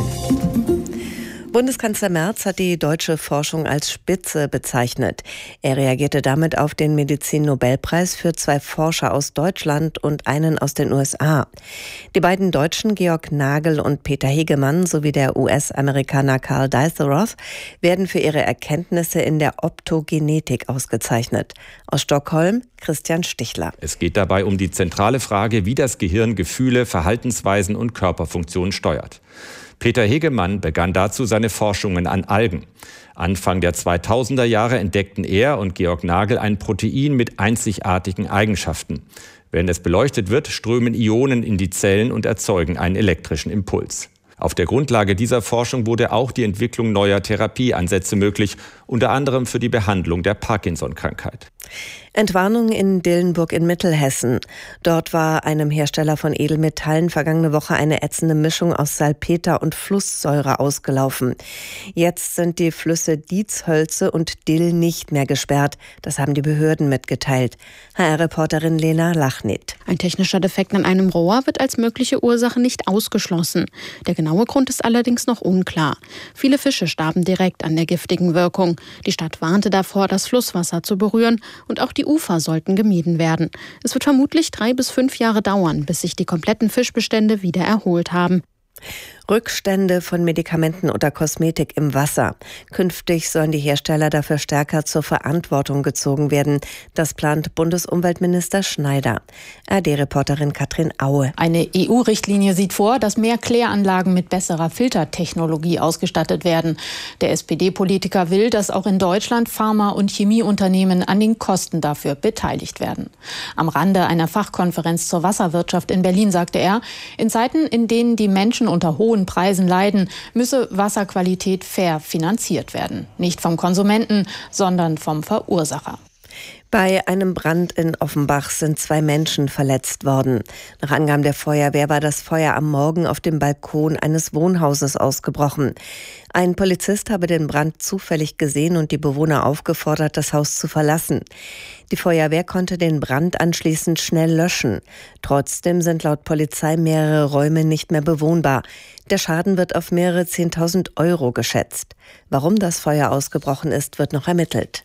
Bundeskanzler Merz hat die deutsche Forschung als Spitze bezeichnet. Er reagierte damit auf den Medizin-Nobelpreis für 2 Forscher aus Deutschland und einen aus den USA. Die beiden Deutschen, Georg Nagel und Peter Hegemann, sowie der US-Amerikaner Carl Deiseroth, werden für ihre Erkenntnisse in der Optogenetik ausgezeichnet. Aus Stockholm, Christian Stichler. Es geht dabei um die zentrale Frage, wie das Gehirn Gefühle, Verhaltensweisen und Körperfunktionen steuert. Peter Hegemann begann dazu seine Forschungen an Algen. Anfang der 2000er Jahre entdeckten er und Georg Nagel ein Protein mit einzigartigen Eigenschaften. Wenn es beleuchtet wird, strömen Ionen in die Zellen und erzeugen einen elektrischen Impuls. Auf der Grundlage dieser Forschung wurde auch die Entwicklung neuer Therapieansätze möglich, unter anderem für die Behandlung der Parkinson-Krankheit. Entwarnung in Dillenburg in Mittelhessen. Dort war einem Hersteller von Edelmetallen vergangene Woche eine ätzende Mischung aus Salpeter und Flusssäure ausgelaufen. Jetzt sind die Flüsse Dietshölze und Dill nicht mehr gesperrt. Das haben die Behörden mitgeteilt. HR-Reporterin Lena Lachnit. Ein technischer Defekt an einem Rohr wird als mögliche Ursache nicht ausgeschlossen. Der genaue Grund ist allerdings noch unklar. Viele Fische starben direkt an der giftigen Wirkung. Die Stadt warnte davor, das Flusswasser zu berühren, und auch die Ufer sollten gemieden werden. Es wird vermutlich 3 bis 5 Jahre dauern, bis sich die kompletten Fischbestände wieder erholt haben. Rückstände von Medikamenten oder Kosmetik im Wasser. Künftig sollen die Hersteller dafür stärker zur Verantwortung gezogen werden. Das plant Bundesumweltminister Schneider. ARD-Reporterin Katrin Aue. Eine EU-Richtlinie sieht vor, dass mehr Kläranlagen mit besserer Filtertechnologie ausgestattet werden. Der SPD-Politiker will, dass auch in Deutschland Pharma- und Chemieunternehmen an den Kosten dafür beteiligt werden. Am Rande einer Fachkonferenz zur Wasserwirtschaft in Berlin sagte er, in Zeiten, in denen die Menschen unter hohen Preisen leiden, müsse Wasserqualität fair finanziert werden. Nicht vom Konsumenten, sondern vom Verursacher. Bei einem Brand in Offenbach sind 2 Menschen verletzt worden. Nach Angaben der Feuerwehr war das Feuer am Morgen auf dem Balkon eines Wohnhauses ausgebrochen. Ein Polizist habe den Brand zufällig gesehen und die Bewohner aufgefordert, das Haus zu verlassen. Die Feuerwehr konnte den Brand anschließend schnell löschen. Trotzdem sind laut Polizei mehrere Räume nicht mehr bewohnbar. Der Schaden wird auf mehrere 10.000 € geschätzt. Warum das Feuer ausgebrochen ist, wird noch ermittelt.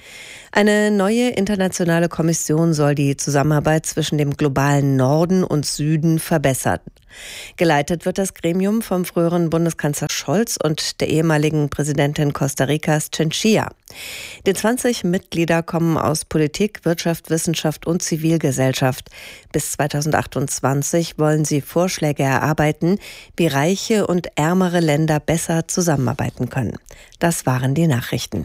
Eine neue internationale Kommission soll die Zusammenarbeit zwischen dem globalen Norden und Süden verbessern. Geleitet wird das Gremium vom früheren Bundeskanzler Scholz und der ehemaligen Präsidentin Costa Ricas Chinchilla. Die 20 Mitglieder kommen aus Politik, Wirtschaft, Wissenschaft und Zivilgesellschaft. Bis 2028 wollen sie Vorschläge erarbeiten, wie reiche und ärmere Länder besser zusammenarbeiten können. Das waren die Nachrichten.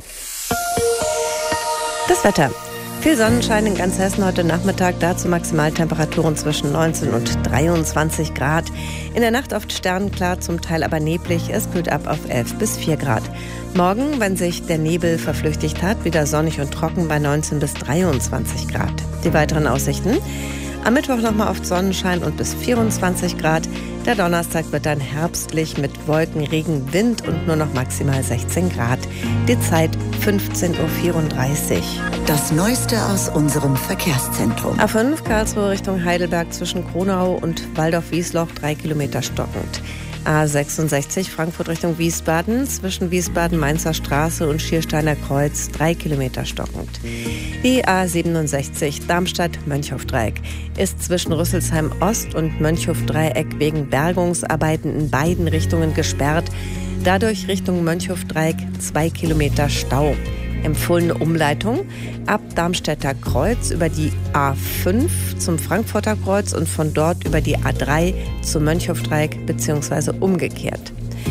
Das Wetter. Viel Sonnenschein in ganz Hessen heute Nachmittag, dazu Maximaltemperaturen zwischen 19 und 23 Grad. In der Nacht oft sternenklar, zum Teil aber neblig. Es kühlt ab auf 11 bis 4 Grad. Morgen, wenn sich der Nebel verflüchtigt hat, wieder sonnig und trocken bei 19 bis 23 Grad. Die weiteren Aussichten: am Mittwoch nochmal oft Sonnenschein und bis 24 Grad. Der Donnerstag wird dann herbstlich mit Wolken, Regen, Wind und nur noch maximal 16 Grad. Die Zeit 15:34 Uhr. Das Neueste aus unserem Verkehrszentrum. A5 Karlsruhe Richtung Heidelberg zwischen Kronau und Waldorf-Wiesloch 3 Kilometer stockend. A66 Frankfurt Richtung Wiesbaden zwischen Wiesbaden-Mainzer Straße und Schiersteiner Kreuz 3 Kilometer stockend. Die A67 Darmstadt-Mönchhofdreieck ist zwischen Rüsselsheim Ost und Mönchhofdreieck wegen Bergungsarbeiten in beiden Richtungen gesperrt. Dadurch Richtung Mönchhofdreieck 2 Kilometer Stau. Empfohlene Umleitung ab Darmstädter Kreuz über die A5 zum Frankfurter Kreuz und von dort über die A3 zum Mönchhofdreieck bzw. umgekehrt.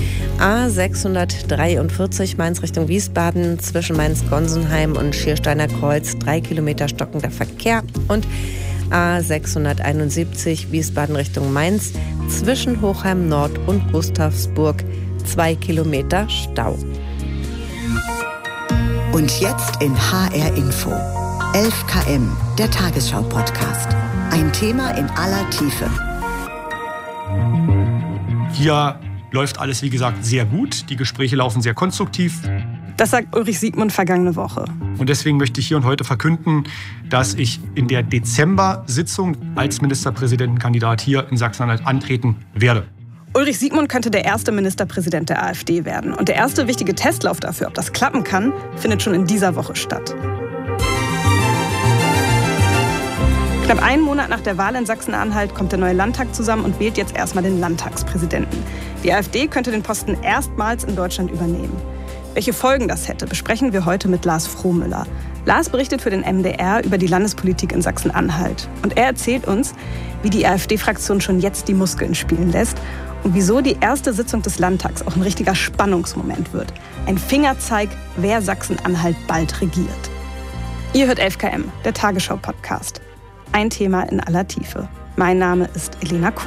A643 Mainz Richtung Wiesbaden zwischen Mainz-Gonsenheim und Schiersteiner Kreuz 3 Kilometer stockender Verkehr und A671 Wiesbaden Richtung Mainz zwischen Hochheim Nord und Gustavsburg 2 Kilometer Stau. Und jetzt in HR Info. 11 km, der Tagesschau-Podcast. Ein Thema in aller Tiefe. Hier läuft alles, wie gesagt, sehr gut. Die Gespräche laufen sehr konstruktiv. Das sagt Ulrich Siegmund vergangene Woche. Und deswegen möchte ich hier und heute verkünden, dass ich in der Dezember-Sitzung als Ministerpräsidentenkandidat hier in Sachsen-Anhalt antreten werde. Ulrich Siegmund könnte der erste Ministerpräsident der AfD werden. Und der erste wichtige Testlauf dafür, ob das klappen kann, findet schon in dieser Woche statt. Knapp einen Monat nach der Wahl in Sachsen-Anhalt kommt der neue Landtag zusammen und wählt jetzt erstmal den Landtagspräsidenten. Die AfD könnte den Posten erstmals in Deutschland übernehmen. Welche Folgen das hätte, besprechen wir heute mit Lars Frohmüller. Lars berichtet für den MDR über die Landespolitik in Sachsen-Anhalt. Und er erzählt uns, wie die AfD-Fraktion schon jetzt die Muskeln spielen lässt und wieso die erste Sitzung des Landtags auch ein richtiger Spannungsmoment wird. Ein Fingerzeig, wer Sachsen-Anhalt bald regiert. Ihr hört 11 km, der Tagesschau-Podcast. Ein Thema in aller Tiefe. Mein Name ist Elena Kuch.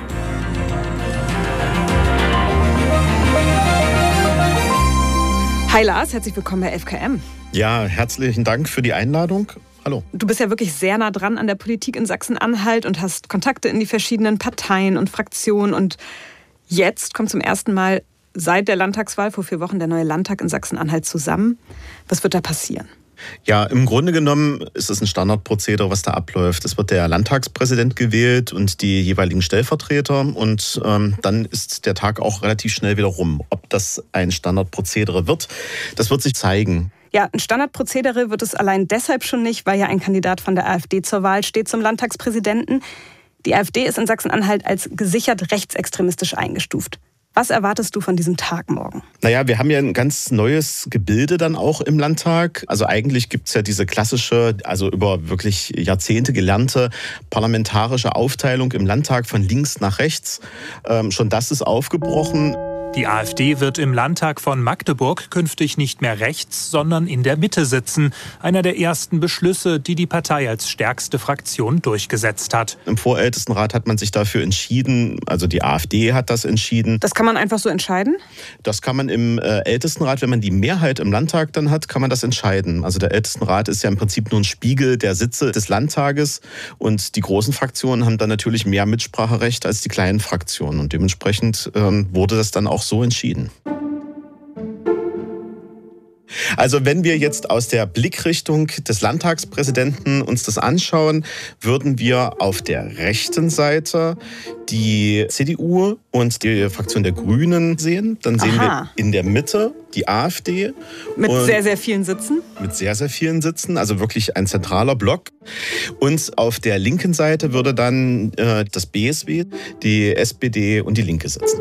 Hi Lars, herzlich willkommen bei 11 km. Ja, herzlichen Dank für die Einladung. Hallo. Du bist ja wirklich sehr nah dran an der Politik in Sachsen-Anhalt und hast Kontakte in die verschiedenen Parteien und Fraktionen. Und jetzt kommt zum ersten Mal seit der Landtagswahl vor 4 Wochen der neue Landtag in Sachsen-Anhalt zusammen. Was wird da passieren? Ja, im Grunde genommen ist es ein Standardprozedere, was da abläuft. Es wird der Landtagspräsident gewählt und die jeweiligen Stellvertreter und dann ist der Tag auch relativ schnell wieder rum. Ob das ein Standardprozedere wird, das wird sich zeigen. Ja, ein Standardprozedere wird es allein deshalb schon nicht, weil ja ein Kandidat von der AfD zur Wahl steht zum Landtagspräsidenten. Die AfD ist in Sachsen-Anhalt als gesichert rechtsextremistisch eingestuft. Was erwartest du von diesem Tag morgen? Naja, wir haben ja ein ganz neues Gebilde dann auch im Landtag. Also eigentlich gibt es ja diese klassische, also über wirklich Jahrzehnte gelernte parlamentarische Aufteilung im Landtag von links nach rechts. Schon das ist aufgebrochen. Die AfD wird im Landtag von Magdeburg künftig nicht mehr rechts, sondern in der Mitte sitzen. Einer der ersten Beschlüsse, die die Partei als stärkste Fraktion durchgesetzt hat. Im Vorältestenrat hat man sich dafür entschieden, also die AfD hat das entschieden. Das kann man einfach so entscheiden? Das kann man im Ältestenrat, wenn man die Mehrheit im Landtag dann hat, kann man das entscheiden. Also der Ältestenrat ist ja im Prinzip nur ein Spiegel der Sitze des Landtages und die großen Fraktionen haben dann natürlich mehr Mitspracherecht als die kleinen Fraktionen und dementsprechend wurde das dann auch so entschieden. Also wenn wir jetzt aus der Blickrichtung des Landtagspräsidenten uns das anschauen, würden wir auf der rechten Seite die CDU und die Fraktion der Grünen sehen. Dann sehen wir in der Mitte die AfD. Mit sehr, sehr vielen Sitzen? Mit sehr, sehr vielen Sitzen, also wirklich ein zentraler Block. Und auf der linken Seite würde dann das BSW, die SPD und die Linke sitzen.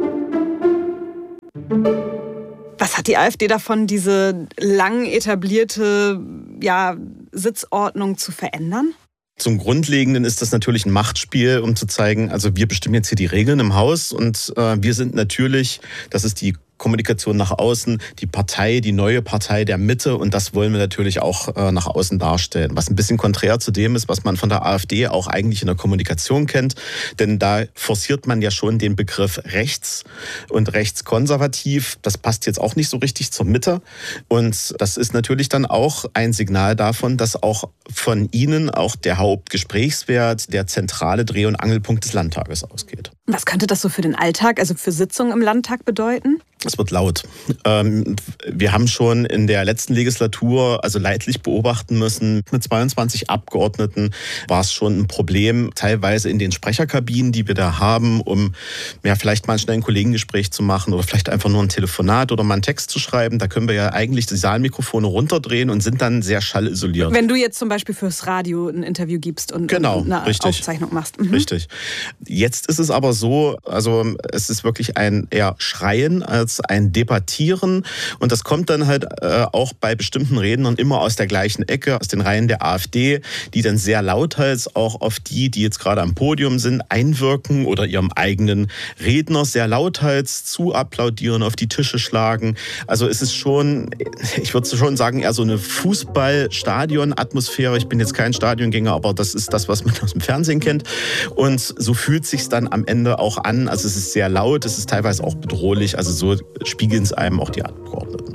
Was hat die AfD davon, diese lang etablierte Sitzordnung zu verändern? Zum Grundlegenden ist das natürlich ein Machtspiel, um zu zeigen, also wir bestimmen jetzt hier die Regeln im Haus und wir sind natürlich, das ist die Kommunikation nach außen, die Partei, die neue Partei der Mitte und das wollen wir natürlich auch nach außen darstellen. Was ein bisschen konträr zu dem ist, was man von der AfD auch eigentlich in der Kommunikation kennt, denn da forciert man ja schon den Begriff rechts und rechtskonservativ. Das passt jetzt auch nicht so richtig zur Mitte und das ist natürlich dann auch ein Signal davon, dass auch von Ihnen auch der Hauptgesprächswert, der zentrale Dreh- und Angelpunkt des Landtages ausgeht. Was könnte das so für den Alltag, also für Sitzungen im Landtag bedeuten? Es wird laut. Wir haben schon in der letzten Legislatur also leidlich beobachten müssen, mit 22 Abgeordneten war es schon ein Problem, teilweise in den Sprecherkabinen, die wir da haben, um vielleicht mal schnell ein Kollegengespräch zu machen oder vielleicht einfach nur ein Telefonat oder mal einen Text zu schreiben. Da können wir ja eigentlich die Saalmikrofone runterdrehen und sind dann sehr schallisoliert. Wenn du jetzt zum Beispiel fürs Radio ein Interview gibst und eine richtig. Aufzeichnung machst. Richtig. Jetzt ist es aber so, also es ist wirklich ein eher Schreien als ein Debattieren. Und das kommt dann halt auch bei bestimmten Rednern immer aus der gleichen Ecke, aus den Reihen der AfD, die dann sehr lauthals auch auf die jetzt gerade am Podium sind, einwirken oder ihrem eigenen Redner sehr lauthals zu applaudieren, auf die Tische schlagen. Also es ist schon, ich würde schon sagen, eher so eine Fußball-Stadion-Atmosphäre. Ich bin jetzt kein Stadiongänger, aber das ist das, was man aus dem Fernsehen kennt. Und so fühlt sich's dann am Ende auch an. Also es ist sehr laut, es ist teilweise auch bedrohlich. Also so spiegeln es einem auch die Abgeordneten.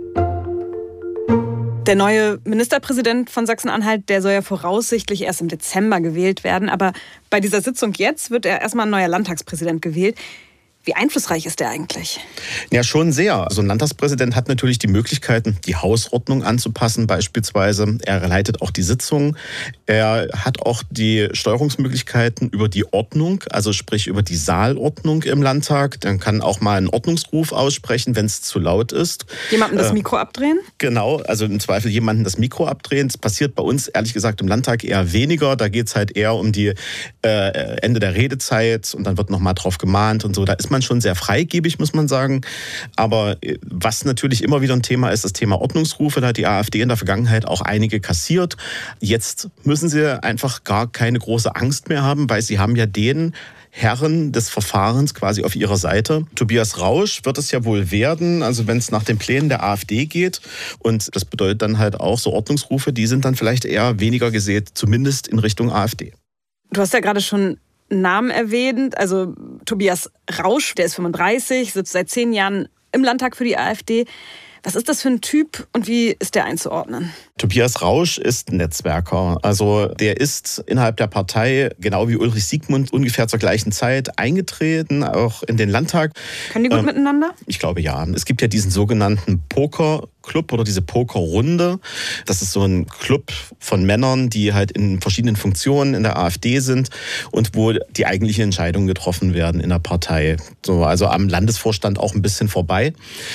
Der neue Ministerpräsident von Sachsen-Anhalt, der soll ja voraussichtlich erst im Dezember gewählt werden. Aber bei dieser Sitzung jetzt wird er erstmal ein neuer Landtagspräsident gewählt. Wie einflussreich ist der eigentlich? Ja, schon sehr. Also ein Landtagspräsident hat natürlich die Möglichkeiten, die Hausordnung anzupassen beispielsweise. Er leitet auch die Sitzung. Er hat auch die Steuerungsmöglichkeiten über die Ordnung, also sprich über die Saalordnung im Landtag. Dann kann auch mal einen Ordnungsruf aussprechen, wenn es zu laut ist. Jemandem das Mikro abdrehen? Genau, also im Zweifel jemandem das Mikro abdrehen. Das passiert bei uns ehrlich gesagt im Landtag eher weniger. Da geht es halt eher um die Ende der Redezeit und dann wird nochmal drauf gemahnt und so. Da ist man schon sehr freigebig, muss man sagen. Aber was natürlich immer wieder ein Thema ist, das Thema Ordnungsrufe. Da hat die AfD in der Vergangenheit auch einige kassiert. Jetzt müssen sie einfach gar keine große Angst mehr haben, weil sie haben ja den Herren des Verfahrens quasi auf ihrer Seite. Tobias Rausch wird es ja wohl werden, also wenn es nach den Plänen der AfD geht. Und das bedeutet dann halt auch so Ordnungsrufe, die sind dann vielleicht eher weniger gesät, zumindest in Richtung AfD. Du hast ja gerade schon Namen erwähnt, also Tobias Rausch, der ist 35, sitzt seit 10 Jahren im Landtag für die AfD. Was ist das für ein Typ und wie ist der einzuordnen? Tobias Rausch ist ein Netzwerker. Also der ist innerhalb der Partei, genau wie Ulrich Siegmund, ungefähr zur gleichen Zeit eingetreten, auch in den Landtag. Können die gut miteinander? Ich glaube ja. Es gibt ja diesen sogenannten Pokerclub oder diese Pokerrunde. Das ist so ein Club von Männern, die halt in verschiedenen Funktionen in der AfD sind und wo die eigentlichen Entscheidungen getroffen werden in der Partei. So, also am Landesvorstand auch ein bisschen vorbei.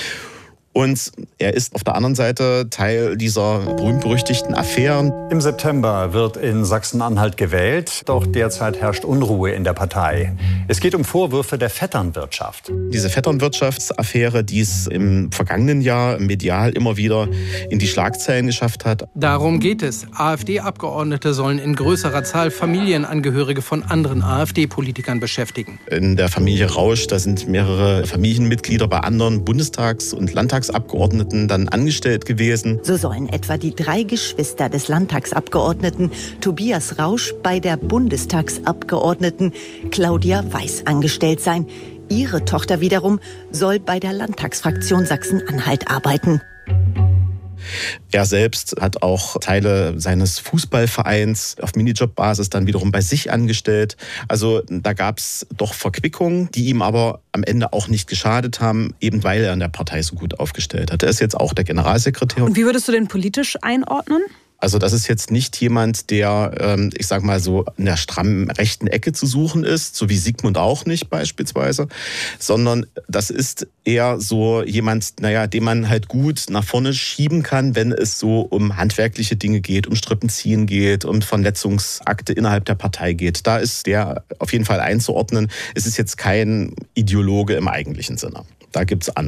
Und er ist auf der anderen Seite Teil dieser berühmt-berüchtigten Affären. Im September wird in Sachsen-Anhalt gewählt, doch derzeit herrscht Unruhe in der Partei. Es geht um Vorwürfe der Vetternwirtschaft. Diese Vetternwirtschaftsaffäre, die es im vergangenen Jahr medial immer wieder in die Schlagzeilen geschafft hat. Darum geht es. AfD-Abgeordnete sollen in größerer Zahl Familienangehörige von anderen AfD-Politikern beschäftigen. In der Familie Rausch, da sind mehrere Familienmitglieder bei anderen Bundestags- und Landtagsabgeordneten dann angestellt gewesen. So sollen etwa die 3 Geschwister des Landtagsabgeordneten Tobias Rausch bei der Bundestagsabgeordneten Claudia Weiß angestellt sein. Ihre Tochter wiederum soll bei der Landtagsfraktion Sachsen-Anhalt arbeiten. Er selbst hat auch Teile seines Fußballvereins auf Minijob-Basis dann wiederum bei sich angestellt. Also da gab es doch Verquickungen, die ihm aber am Ende auch nicht geschadet haben, eben weil er in der Partei so gut aufgestellt hat. Er ist jetzt auch der Generalsekretär. Und wie würdest du den politisch einordnen? Also das ist jetzt nicht jemand, der, ich sag mal so, in der strammen rechten Ecke zu suchen ist, so wie Siegmund auch nicht beispielsweise, sondern das ist eher so jemand, den man halt gut nach vorne schieben kann, wenn es so um handwerkliche Dinge geht, um Strippenziehen geht, um Vernetzungsakte innerhalb der Partei geht. Da ist der auf jeden Fall einzuordnen. Es ist jetzt kein Ideologe im eigentlichen Sinne. Da gibt's andere.